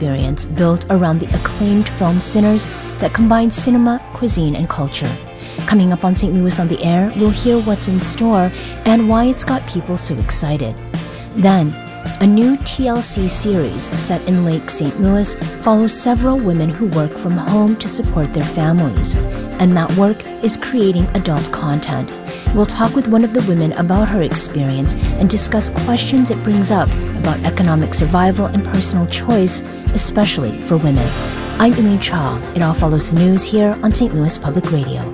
experience built around the acclaimed film Sinners that combines cinema, cuisine, and culture. Coming up on St. Louis on the Air, we'll hear what's in store and why it's got people so excited. Then, a new TLC series set in Lake St. Louis follows several women who work from home to support their families, and that work is creating adult content. We'll talk with one of the women about her experience and discuss questions it brings up about economic survival and personal choice, especially for women. I'm Elaine Cha. It all follows the news here on St. Louis Public Radio.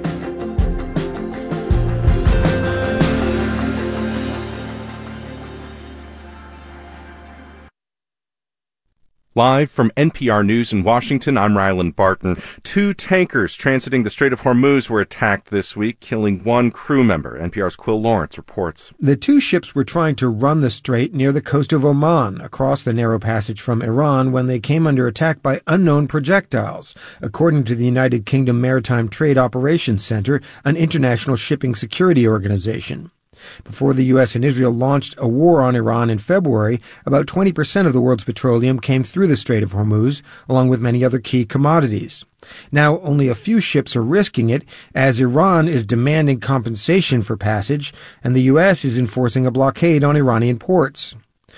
Live from NPR News in Washington, I'm Ryland Barton. 2 tankers transiting the Strait of Hormuz were attacked this week, killing 1 crew member. NPR's Quill Lawrence reports. The 2 ships were trying to run the strait near the coast of Oman, across the narrow passage from Iran, when they came under attack by unknown projectiles, according to the United Kingdom Maritime Trade Operations Center, an international shipping security organization. Before the U.S. and Israel launched a war on Iran in February, about 20% of the world's petroleum came through the Strait of Hormuz, along with many other key commodities. Now, only a few ships are risking it, as Iran is demanding compensation for passage, and the U.S. is enforcing a blockade on Iranian ports.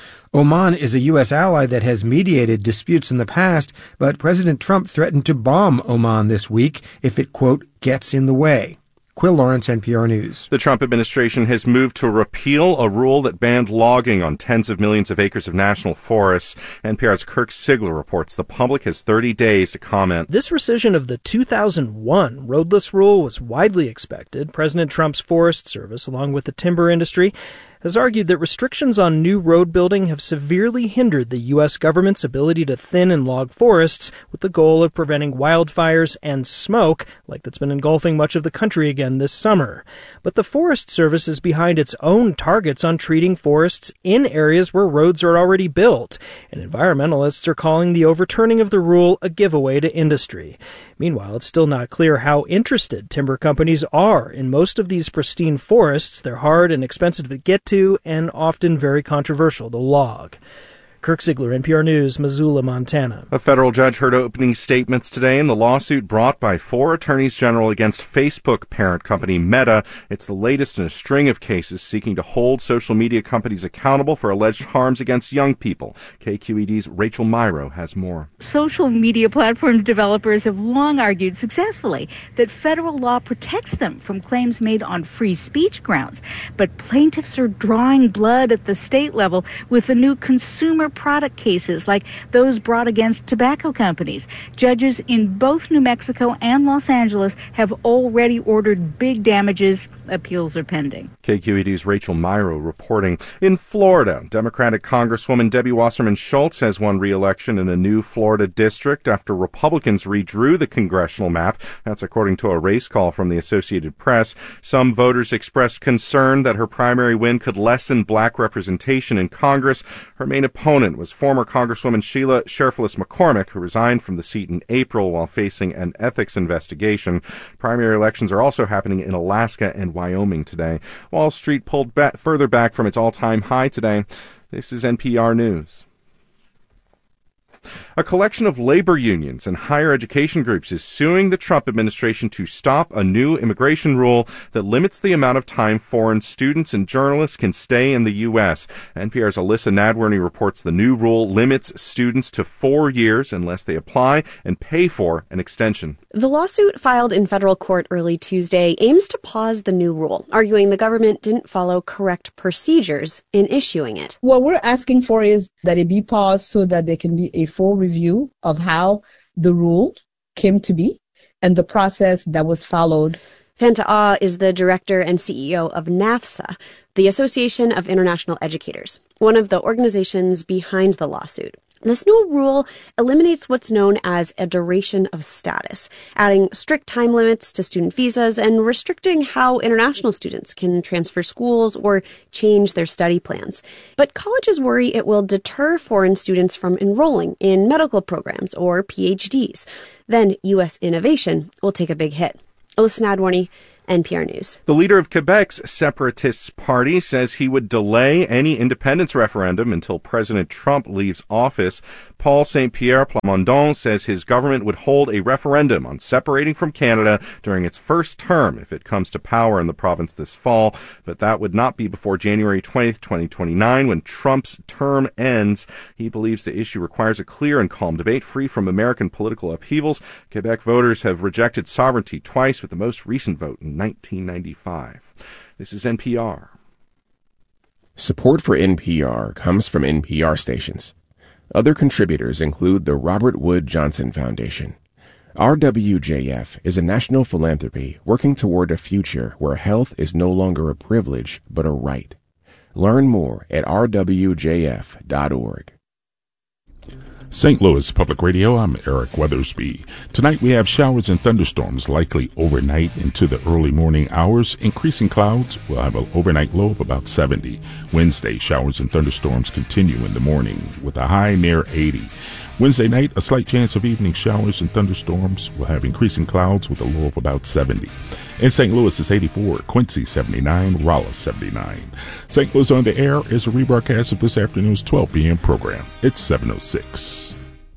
Oman is a U.S. ally that has mediated disputes in the past, but President Trump threatened to bomb Oman this week if it, quote, gets in the way. Quill Lawrence, NPR News. The Trump administration has moved to repeal a rule that banned logging on tens of millions of acres of national forests. NPR's Kirk Sigler reports the public has 30 days to comment. This rescission of the 2001 roadless rule was widely expected. President Trump's Forest Service, along with the timber industry, has argued that restrictions on new road building have severely hindered the U.S. government's ability to thin and log forests with the goal of preventing wildfires and smoke, like that's been engulfing much of the country again this summer. But the Forest Service is behind its own targets on treating forests in areas where roads are already built, and environmentalists are calling the overturning of the rule a giveaway to industry. Meanwhile, it's still not clear how interested timber companies are in most of these pristine forests. They're hard and expensive to get to and often very controversial to log. Kirk Sigler, NPR News, Missoula, Montana. A federal judge heard opening statements today in the lawsuit brought by 4 attorneys general against Facebook parent company Meta. It's the latest in a string of cases seeking to hold social media companies accountable for alleged harms against young people. KQED's Rachel Myrow has more. Social media platforms developers have long argued successfully that federal law protects them from claims made on free speech grounds. But plaintiffs are drawing blood at the state level with the new consumer product cases like those brought against tobacco companies. Judges in both New Mexico and Los Angeles have already ordered big damages. Appeals are pending. KQED's Rachel Myrow reporting. In Florida, Democratic Congresswoman Debbie Wasserman Schultz has won re-election in a new Florida district after Republicans redrew the congressional map. That's according to a race call from the Associated Press. Some voters expressed concern that her primary win could lessen black representation in Congress. Her main opponent was former Congresswoman Sheila Sheriffless McCormick, who resigned from the seat in April while facing an ethics investigation. Primary elections are also happening in Alaska and Wyoming today. Wall Street pulled further back from its all-time high today. This is NPR News. A collection of labor unions and higher education groups is suing the Trump administration to stop a new immigration rule that limits the amount of time foreign students and journalists can stay in the U.S. NPR's Alyssa Nadworny reports the new rule limits students to 4 years unless they apply and pay for an extension. The lawsuit filed in federal court early Tuesday aims to pause the new rule, arguing the government didn't follow correct procedures in issuing it. What we're asking for is that it be paused so that there can be a full review of how the rule came to be and the process that was followed. Fanta Ah is the director and CEO of NAFSA, the Association of International Educators, one of the organizations behind the lawsuit. This new rule eliminates what's known as a duration of status, adding strict time limits to student visas and restricting how international students can transfer schools or change their study plans. But colleges worry it will deter foreign students from enrolling in medical programs or PhDs. Then U.S. innovation will take a big hit. Alyssa Nadworny, NPR News. The leader of Quebec's Separatists Party says he would delay any independence referendum until President Trump leaves office. Paul Saint-Pierre Plamondon says his government would hold a referendum on separating from Canada during its first term if it comes to power in the province this fall, but that would not be before January 20th, 2029, when Trump's term ends. He believes the issue requires a clear and calm debate free from American political upheavals. Quebec voters have rejected sovereignty twice, with the most recent vote in 1995. This is NPR. Support for NPR comes from NPR stations. Other contributors include the Robert Wood Johnson Foundation. RWJF is a national philanthropy working toward a future where health is no longer a privilege but a right. Learn more at rwjf.org. St. Louis Public Radio, I'm Eric Weathersby. Tonight we have showers and thunderstorms likely overnight into the early morning hours. Increasing clouds. We'll have an overnight low of about 70. Wednesday, showers and thunderstorms continue in the morning with a high near 80. Wednesday night, a slight chance of evening showers and thunderstorms. We'll have increasing clouds with a low of about 70. In St. Louis, it's 84, Quincy 79, Raleigh 79. St. Louis on the Air is a rebroadcast of this afternoon's 12 p.m. program. It's 7:06.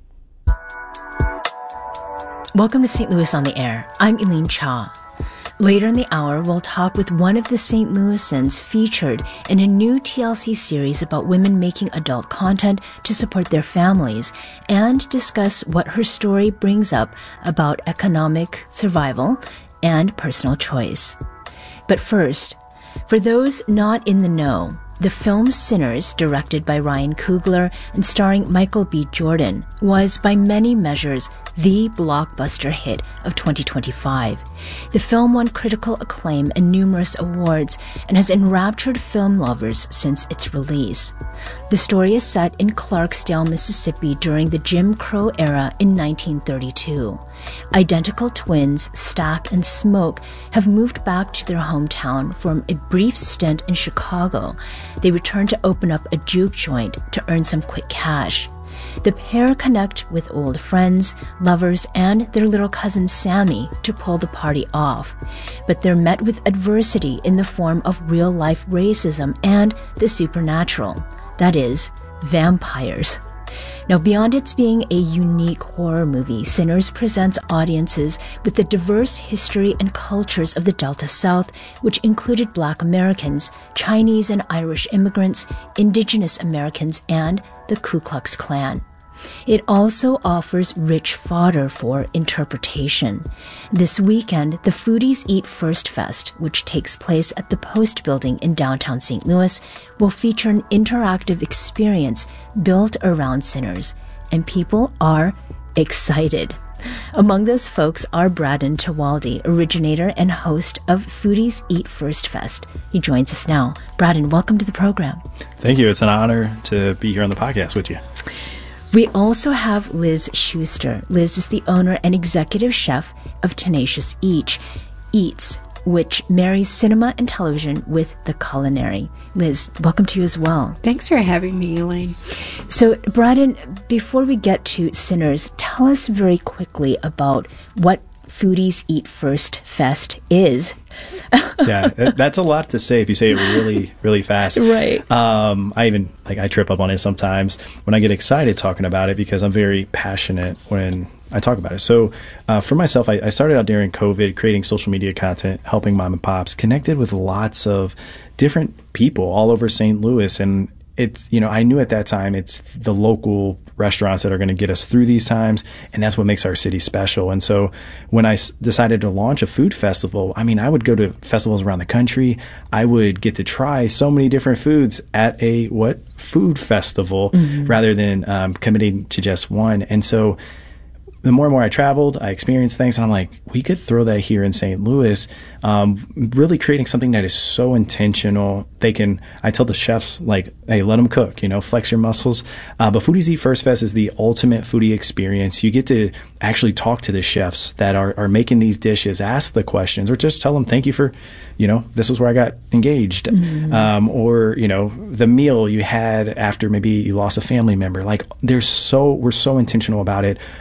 Welcome to St. Louis on the Air. I'm Elaine Cha. Later in the hour, we'll talk with one of the St. Louisans featured in a new TLC series about women making adult content to support their families and discuss what her story brings up about economic survival and personal choice. But first, for those not in the know, the film Sinners, directed by Ryan Coogler and starring Michael B. Jordan, was by many measures the blockbuster hit of 2025. The film won critical acclaim and numerous awards and has enraptured film lovers since its release. The story is set in Clarksdale, Mississippi during the Jim Crow era in 1932. Identical twins, Stack and Smoke, have moved back to their hometown from a brief stint in Chicago. They return to open up a juke joint to earn some quick cash. The pair connect with old friends, lovers, and their little cousin Sammy to pull the party off. But they're met with adversity in the form of real-life racism and the supernatural. That is, vampires. Now, beyond its being a unique horror movie, Sinners presents audiences with the diverse history and cultures of the Delta South, which included Black Americans, Chinese and Irish immigrants, Indigenous Americans, and the Ku Klux Klan. It also offers rich fodder for interpretation. This weekend, the Foodies Eat First Fest, which takes place at the Post Building in downtown St. Louis, will feature an interactive experience built around Sinners, and people are excited. Among those folks are Braden Tawaldi, originator and host of Foodies Eat First Fest. He joins us now. Braden, welcome to the program. Thank you. It's an honor to be here on the podcast with you. We also have Liz Schuster. Liz is the owner and executive chef of Tenacious Eats, which marries cinema and television with the culinary. Liz, welcome to you as well. Thanks for having me, Elaine. So, Braden, before we get to Sinners, tell us very quickly about what Foodies Eat First Fest is. Yeah, that's a lot to say if you say it really, really fast. Right. I trip up on it sometimes when I get excited talking about it because I'm very passionate when I talk about it. So for myself, I started out during COVID creating social media content, helping mom and pops, connected with lots of different people all over St. Louis. And it's, I knew at that time it's the local restaurants that are going to get us through these times, and that's what makes our city special. And so when I decided to launch a food festival, I would go to festivals around the country. I would get to try so many different foods at a food festival rather than committing to just one. And so the more and more I traveled, I experienced things, and I'm like, we could throw that here in St. Louis, really creating something that is so intentional. I tell the chefs, hey, let them cook, flex your muscles. But Foodies Eat First Fest is the ultimate foodie experience. You get to actually talk to the chefs that are making these dishes, ask the questions, or just tell them, thank you for, this is where I got engaged. Or, the meal you had after maybe you lost a family member. We're so intentional about it. But, we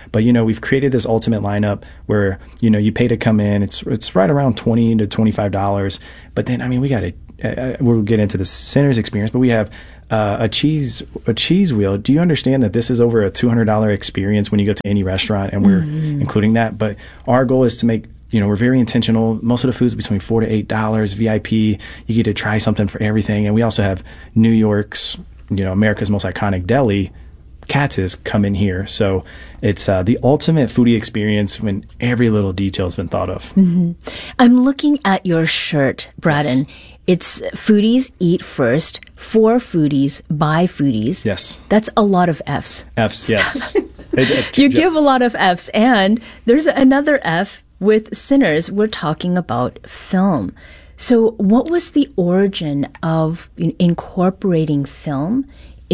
we've created this ultimate lineup where, you pay to come in. It's right around $20 to $25. But then, we got to, we'll get into the Sinners experience, but we have a cheese wheel. Do you understand that this is over a $200 experience when you go to any restaurant, and we're including that? But our goal is to make, we're very intentional. Most of the food's between $4 to $8. VIP, you get to try something for everything. And we also have New York's, America's most iconic deli, Katz's, come in here. So it's the ultimate foodie experience when every little detail has been thought of. I'm looking at your shirt, Braden. Yes. It's Foodies Eat First, for foodies, by foodies. Yes. That's a lot of F's. F's, yes. You give a lot of F's. And there's another F with Sinners. We're talking about film. So what was the origin of incorporating film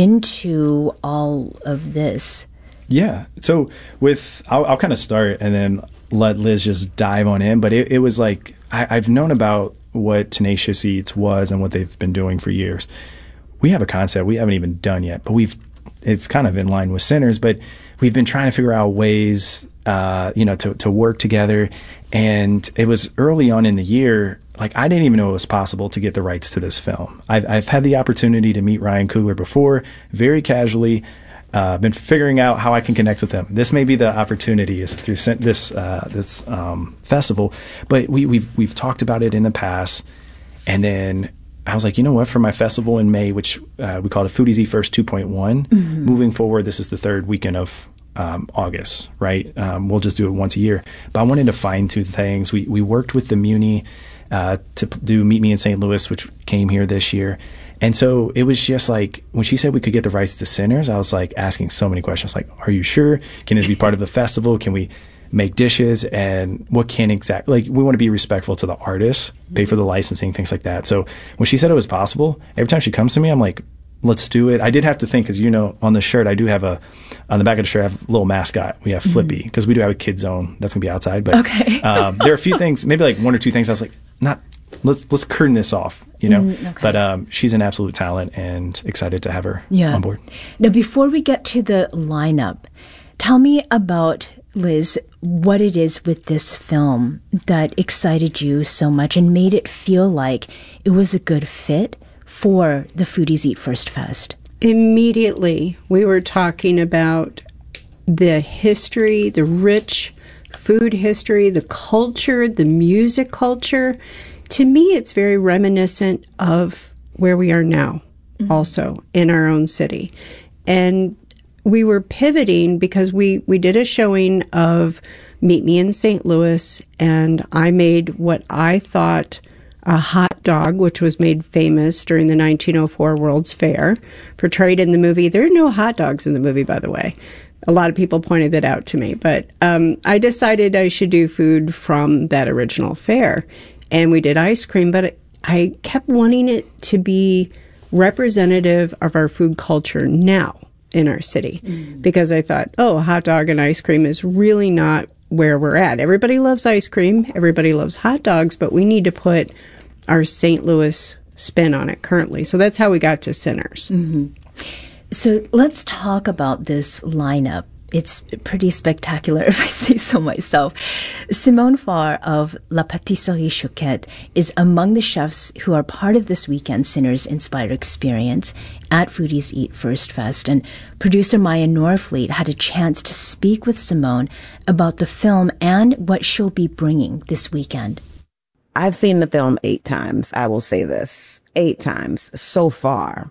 into all of this? Yeah. So I'll kind of start and then let Liz just dive on in. But it was like, I've known about what Tenacious Eats was and what they've been doing for years. We have a concept we haven't even done yet, but it's kind of in line with Sinners, but we've been trying to figure out ways, to work together. And it was early on in the year, like I didn't even know it was possible to get the rights to this film. I've had the opportunity to meet Ryan Coogler before, very casually. Been figuring out how I can connect with them. This may be the opportunity is through this festival, but we've talked about it in the past. And then I was like, you know what? For my festival in May, which we called it Foodies Eat First 2.1, moving forward, this is the third weekend of August, right? We'll just do it once a year. But I wanted to fine-tune things. We worked with the Muni to do Meet Me in St. Louis, which came here this year. And so it was just like, when she said we could get the rights to Sinners, I was like asking so many questions. Like, are you sure? Can this be part of the festival? Can we make dishes? And what can exactly, like, we want to be respectful to the artists, pay for the licensing, things like that. So when she said it was possible, every time she comes to me, I'm like, let's do it. I did have to think, because, on the shirt, I do have on the back of the shirt, I have a little mascot. We have Flippy, because we do have a kid zone that's going to be outside. But okay. There are a few things, maybe like one or two things I was like, let's curtain this off, Okay. But she's an absolute talent and excited to have her on board. Now, before we get to the lineup, tell me about, Liz, what it is with this film that excited you so much and made it feel like it was a good fit for the Foodies Eat First Fest. Immediately, we were talking about the history, the rich food history, the culture, the music culture. To me, it's very reminiscent of where we are now, also in our own city. And we were pivoting because we did a showing of Meet Me in St. Louis, and I made what I thought a hot dog, which was made famous during the 1904 World's Fair, portrayed in the movie. There are no hot dogs in the movie, by the way. A lot of people pointed that out to me, but I decided I should do food from that original fair. And we did ice cream, but I kept wanting it to be representative of our food culture now in our city, because I thought, a hot dog and ice cream is really not where we're at. Everybody loves ice cream, everybody loves hot dogs, but we need to put our St. Louis spin on it currently. So that's how we got to Sinners. So let's talk about this lineup. It's pretty spectacular, if I say so myself. Simone Farr of La Pâtisserie Chouquette is among the chefs who are part of this weekend's Sinners-inspired experience at Foodies Eat First Fest. And producer Maya Norfleet had a chance to speak with Simone about the film and what she'll be bringing this weekend. I've seen the film 8 times. I will say this, 8 times so far.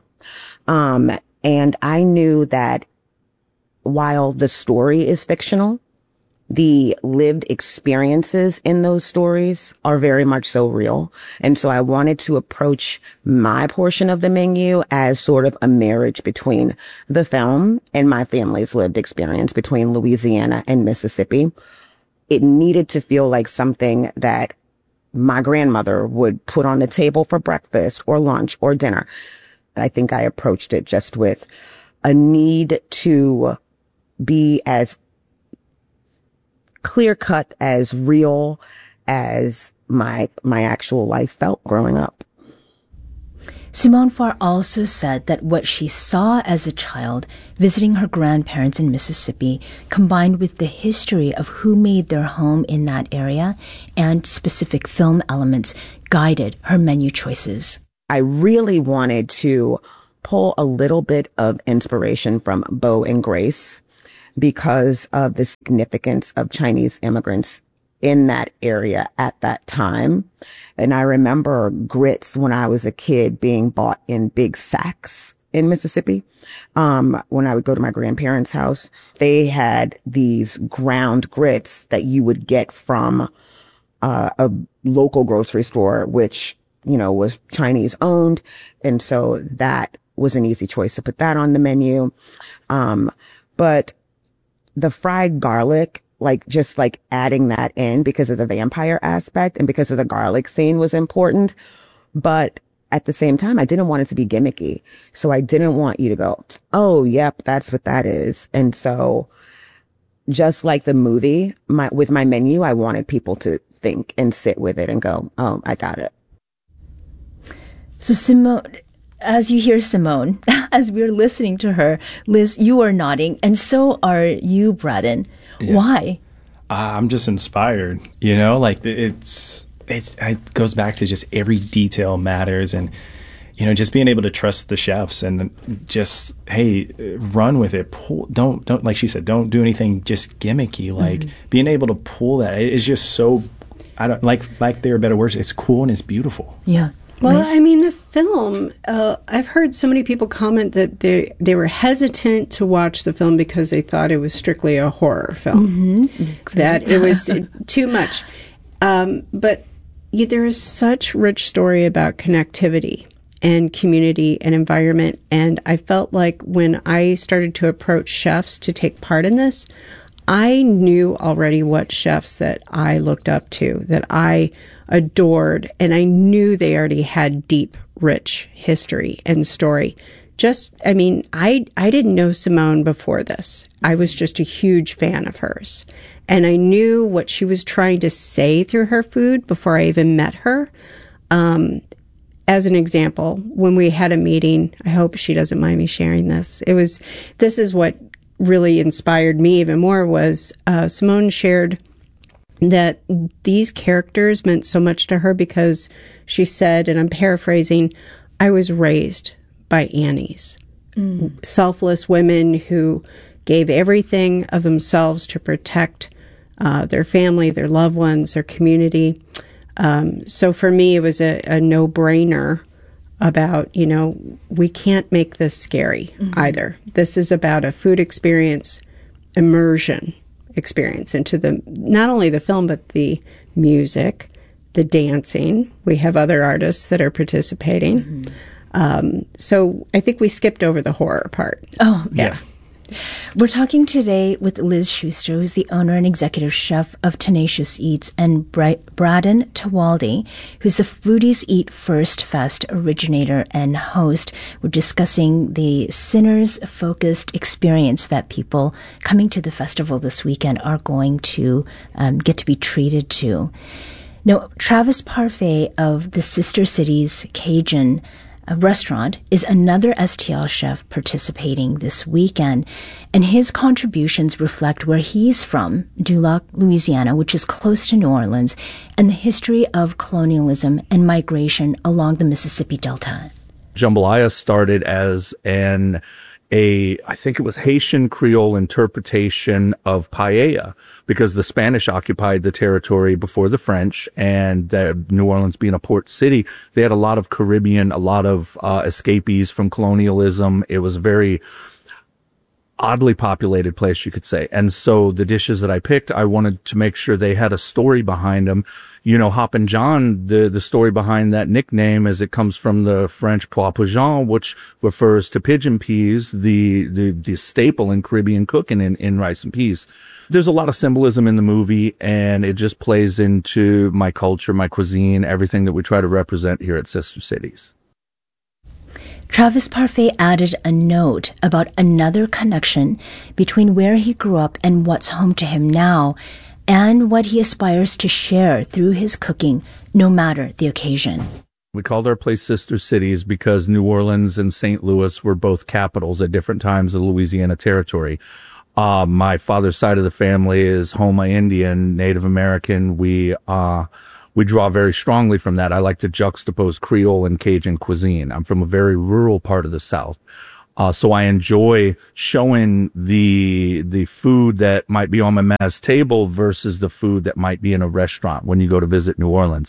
And I knew that while the story is fictional, the lived experiences in those stories are very much so real. And so I wanted to approach my portion of the menu as sort of a marriage between the film and my family's lived experience between Louisiana and Mississippi. It needed to feel like something that my grandmother would put on the table for breakfast or lunch or dinner. I think I approached it just with a need to be as clear-cut, as real as my actual life felt growing up. Simone Farr also said that what she saw as a child visiting her grandparents in Mississippi, combined with the history of who made their home in that area and specific film elements, guided her menu choices. I really wanted to pull a little bit of inspiration from Bo and Grace because of the significance of Chinese immigrants in that area at that time. And I remember grits when I was a kid being bought in big sacks in Mississippi. When I would go to my grandparents' house, they had these ground grits that you would get from a local grocery store, which, you know, was Chinese owned. And so that was an easy choice to put that on the menu. But the fried garlic, just adding that in because of the vampire aspect and because of the garlic scene was important. But at the same time, I didn't want it to be gimmicky. So I didn't want you to go, oh, yep, that's what that is. And so just like the movie, with my menu, I wanted people to think and sit with it and go, oh, I got it. So Simone, as you hear Simone, as we're listening to her, Liz, you are nodding, and so are you, Braden. Yeah. Why? I'm just inspired, you know, it goes back to just every detail matters, and, you know, just being able to trust the chefs and just, hey, run with it. Don't, like she said, don't do anything just gimmicky. Being able to pull that is just so, I don't like there are better words. It's cool and it's beautiful. Yeah. Well, I mean, the film, I've heard so many people comment that they were hesitant to watch the film because they thought it was strictly a horror film, that it was too much. But there is such rich story about connectivity and community and environment. And I felt like when I started to approach chefs to take part in this, I knew already what chefs that I looked up to, that I adored, and I knew they already had deep, rich history and story. I didn't know Simone before this. I was just a huge fan of hers. And I knew what she was trying to say through her food before I even met her. As an example, when we had a meeting, I hope she doesn't mind me sharing this. This is what really inspired me even more was, Simone shared that these characters meant so much to her because she said, and I'm paraphrasing, I was raised by Annies, selfless women who gave everything of themselves to protect their family, their loved ones, their community. So for me, it was a no-brainer about, you know, we can't make this scary either. This is about a food experience, immersion experience into not only the film, but the music, the dancing. We have other artists that are participating. So I think we skipped over the horror part. Oh, yeah. We're talking today with Liz Schuster, who's the owner and executive chef of Tenacious Eats, and Braden Tewaldi, who's the Foodies Eat First Fest originator and host. We're discussing the sinners-focused experience that people coming to the festival this weekend are going to get to be treated to. Now, Travis Parfait of the Sister Cities Cajun restaurant is another STL chef participating this weekend, and his contributions reflect where he's from, Duloc, Louisiana, which is close to New Orleans, and the history of colonialism and migration along the Mississippi Delta. Jambalaya started as I think it was Haitian Creole interpretation of paella, because the Spanish occupied the territory before the French, and New Orleans being a port city, they had a lot of Caribbean, a lot of escapees from colonialism. It was a very oddly populated place, you could say. And so the dishes that I picked, I wanted to make sure they had a story behind them. You know, Hoppin' John, the story behind that nickname is it comes from the French pois pigeon, which refers to pigeon peas, the staple in Caribbean cooking in rice and peas. There's a lot of symbolism in the movie, and it just plays into my culture, my cuisine, everything that we try to represent here at Sister Cities. Travis Parfait added a note about another connection between where he grew up and what's home to him now, and what he aspires to share through his cooking, no matter the occasion. We called our place Sister Cities because New Orleans and St. Louis were both capitals at different times of the Louisiana Territory. My father's side of the family is Houma Indian, Native American. We draw very strongly from that. I like to juxtapose Creole and Cajun cuisine. I'm from a very rural part of the South. So I enjoy showing the food that might be on my ma's table versus the food that might be in a restaurant when you go to visit New Orleans.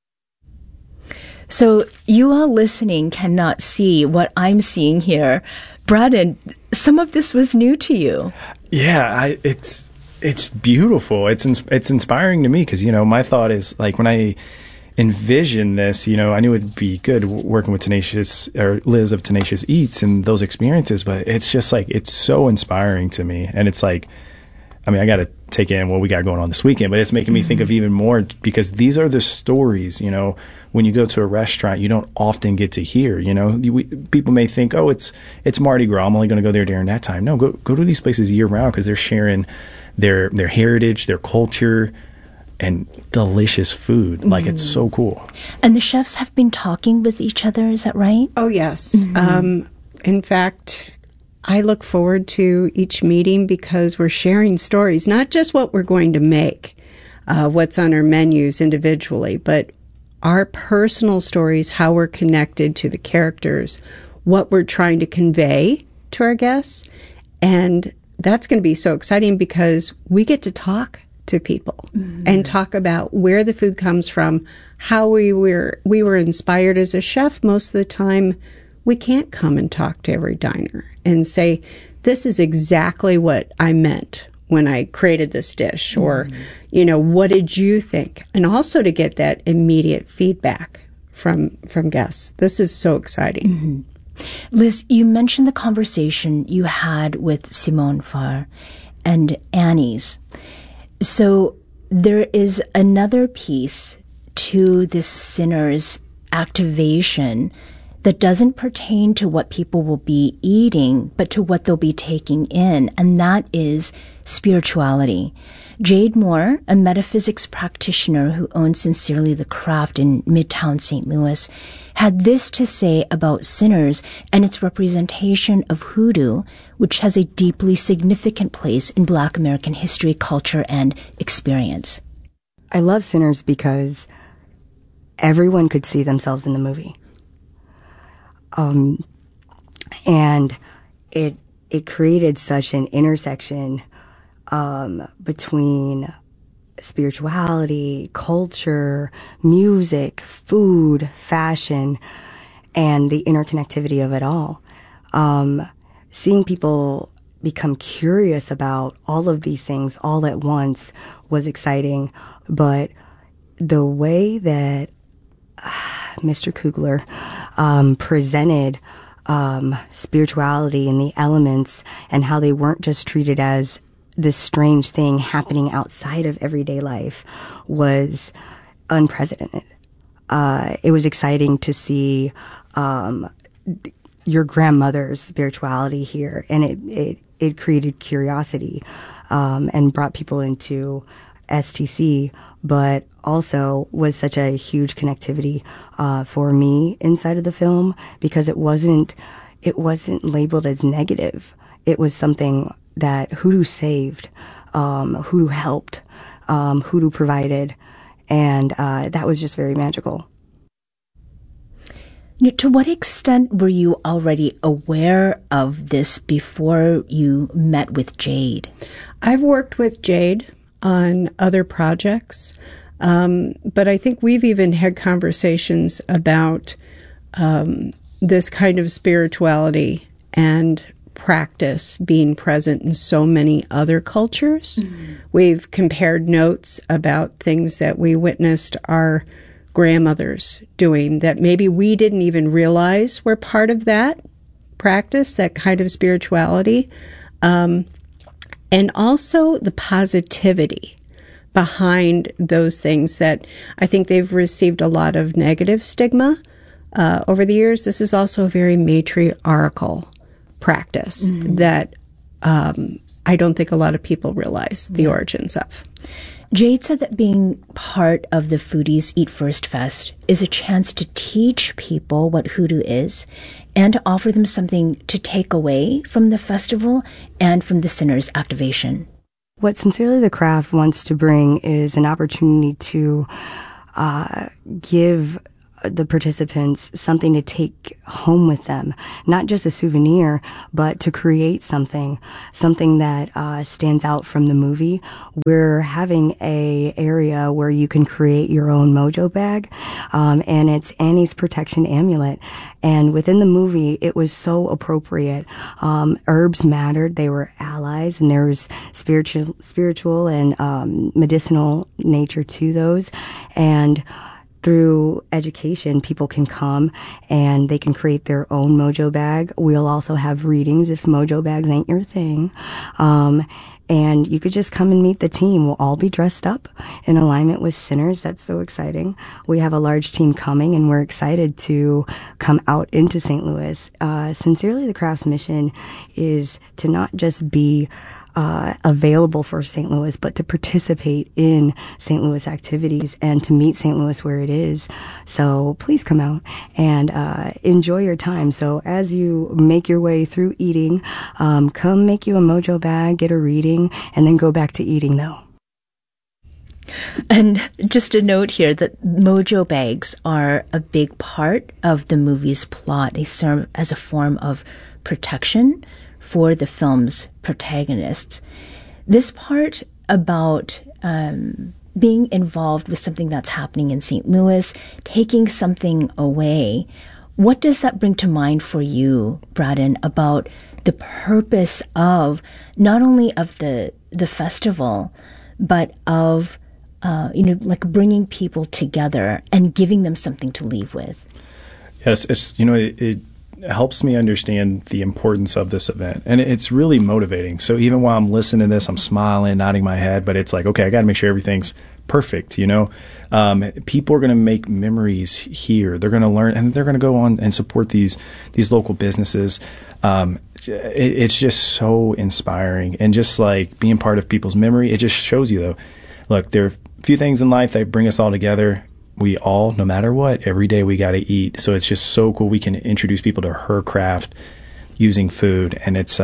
So you all listening cannot see what I'm seeing here. Braden, some of this was new to you. Yeah, it's beautiful. It's inspiring to me because, my thought is like when I envisioned this, I knew it'd be good working with Liz of Tenacious Eats and those experiences, but it's just like, it's so inspiring to me. And it's like, I got to take in what we got going on this weekend, but it's making me think of even more because these are the stories, when you go to a restaurant, you don't often get to hear, people may think, oh, it's Mardi Gras, I'm only going to go there during that time. No, go to these places year round because they're sharing their heritage, their culture, and delicious food. Like, it's so cool. And the chefs have been talking with each other, is that right? Oh, yes. In fact, I look forward to each meeting because we're sharing stories, not just what we're going to make, what's on our menus individually, but our personal stories, how we're connected to the characters, what we're trying to convey to our guests. And that's going to be so exciting because we get to talk to people and talk about where the food comes from, how we were inspired as a chef. Most of the time, we can't come and talk to every diner and say, this is exactly what I meant when I created this dish, or, what did you think? And also to get that immediate feedback from guests. This is so exciting. Liz, you mentioned the conversation you had with Simone Farr and Annie's. So there is another piece to this Sinners activation that doesn't pertain to what people will be eating, but to what they'll be taking in, and that is spirituality. Jade Moore, a metaphysics practitioner who owns Sincerely the Craft in Midtown St. Louis, had this to say about Sinners and its representation of hoodoo, which has a deeply significant place in Black American history, culture, and experience. I love Sinners because everyone could see themselves in the movie. And it created such an intersection between spirituality, culture, music, food, fashion, and the interconnectivity of it all. Seeing people become curious about all of these things all at once was exciting, but the way that Mr. Coogler presented spirituality and the elements and how they weren't just treated as this strange thing happening outside of everyday life was unprecedented. It was exciting to see your grandmother's spirituality here, and it created curiosity and brought people into STC, but also was such a huge connectivity for me inside of the film because it wasn't labeled as negative. It was something that hoodoo saved, hoodoo helped, hoodoo provided, and that was just very magical. To what extent were you already aware of this before you met with Jade? I've worked with Jade on other projects, but I think we've even had conversations about this kind of spirituality and practice being present in so many other cultures. Mm-hmm. We've compared notes about things that we witnessed our grandmothers doing that maybe we didn't even realize were part of that practice, that kind of spirituality. And also the positivity behind those things that I think they've received a lot of negative stigma over the years. This is also a very matriarchal practice that I don't think a lot of people realize the origins of. Jade said that being part of the Foodies Eat First Fest is a chance to teach people what hoodoo is and to offer them something to take away from the festival and from the Sinners activation. What Sincerely the Craft wants to bring is an opportunity to give the participants something to take home with them, not just a souvenir, but to create something that stands out from the movie. We're having a area where you can create your own mojo bag, and it's Annie's protection amulet. And within the movie, it was so appropriate. Herbs mattered; they were allies, and there was spiritual and medicinal nature to those, and through education, people can come and they can create their own mojo bag. We'll also have readings if mojo bags ain't your thing. And you could just come and meet the team. We'll all be dressed up in alignment with Sinners. That's so exciting. We have a large team coming, and we're excited to come out into St. Louis. Sincerely the Craft's mission is to not just be available for St. Louis, but to participate in St. Louis activities and to meet St. Louis where it is. So please come out and enjoy your time. So as you make your way through eating, come make you a mojo bag, get a reading, and then go back to eating though. And just a note here that mojo bags are a big part of the movie's plot. They serve as a form of protection for the film's protagonists. This part about being involved with something that's happening in St. Louis, taking something away, what does that bring to mind for you, Braden, about the purpose of not only of the festival, but of like bringing people together and giving them something to leave with? Yes, it helps me understand the importance of this event, and it's really motivating. So even while I'm listening to this, I'm smiling, nodding my head, but it's like, okay, I got to make sure everything's perfect. People are going to make memories here. They're going to learn, and they're going to go on and support these local businesses. It's just so inspiring, and just like being part of people's memory, it just shows you though, look, there are a few things in life that bring us all together. We all, no matter what, every day we got to eat. So it's just so cool. We can introduce people to her craft using food, and it's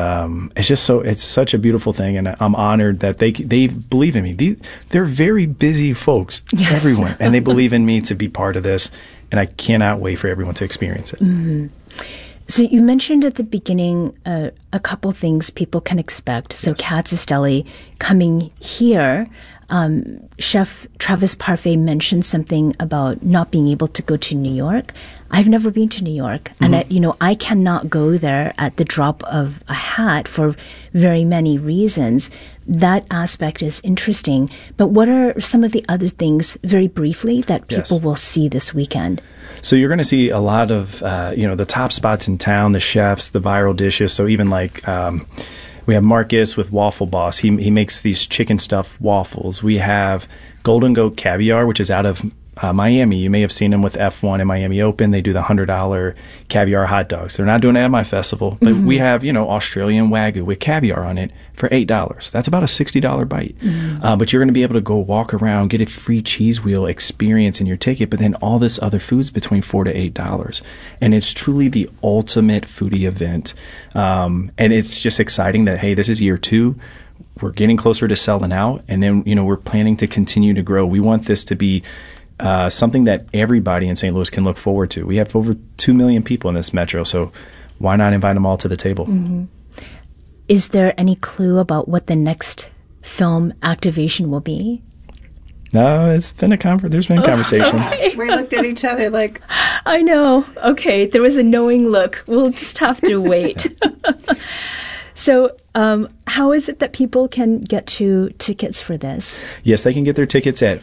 such a beautiful thing. And I'm honored that they believe in me. They're very busy folks, yes. Everyone, and they believe in me to be part of this. And I cannot wait for everyone to experience it. Mm-hmm. So you mentioned at the beginning a couple things people can expect. So yes. Katz's Deli coming here. Chef Travis Parfait mentioned something about not being able to go to New York. I've never been to New York, mm-hmm. and I cannot go there at the drop of a hat for very many reasons. That aspect is interesting. But what are some of the other things, very briefly, that people yes. will see this weekend? So you're going to see a lot of the top spots in town, the chefs, the viral dishes. So even like we have Marcus with Waffle Boss. He makes these chicken stuffed waffles. We have Golden Goat Caviar, which is out of Miami. You may have seen them with F1 and Miami Open. They do the $100 caviar hot dogs. They're not doing it at my festival, but mm-hmm. we have, Australian Wagyu with caviar on it for $8. That's about a $60 bite. Mm-hmm. But you're going to be able to go walk around, get a free cheese wheel experience in your ticket, but then all this other food's between $4 to $8. And it's truly the ultimate foodie event. And it's just exciting that, hey, this is year 2. We're getting closer to selling out. And then, we're planning to continue to grow. We want this to be something that everybody in St. Louis can look forward to. We have over 2 million people in this metro, so why not invite them all to the table? Mm-hmm. Is there any clue about what the next film activation will be? No, it's been there's been conversations. Okay. We looked at each other like... I know. Okay, there was a knowing look. We'll just have to wait. So how is it that people can get to tickets for this? Yes, they can get their tickets at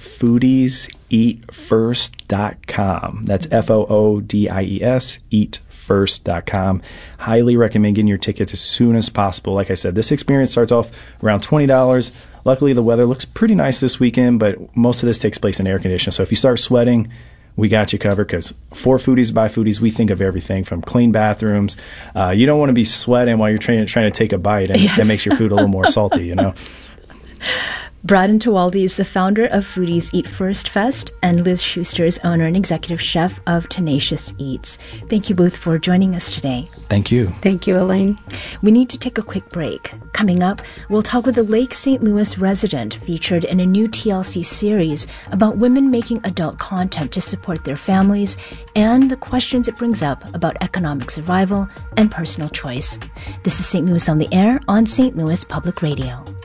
foodieseatfirst.com. That's FOODIES, eatfirst.com. Highly recommend getting your tickets as soon as possible. Like I said, this experience starts off around $20. Luckily, the weather looks pretty nice this weekend, but most of this takes place in air conditioning. So if you start sweating, we got you covered, because for Foodies by Foodies, we think of everything from clean bathrooms. You don't want to be sweating while you're trying to take a bite, and yes. That makes your food a little more salty, Braden Tawaldi is the founder of Foodies Eat First Fest, and Liz Schuster is owner and executive chef of Tenacious Eats. Thank you both for joining us today. Thank you. Thank you, Elaine. We need to take a quick break. Coming up, we'll talk with a Lake St. Louis resident featured in a new TLC series about women making adult content to support their families and the questions it brings up about economic survival and personal choice. This is St. Louis on the Air on St. Louis Public Radio.